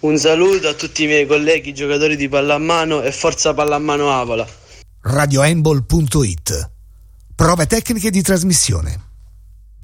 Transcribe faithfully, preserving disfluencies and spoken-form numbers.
Un saluto a tutti i miei colleghi giocatori di pallamano e forza pallamano Avola. radiohandball punto it. Prove tecniche di trasmissione.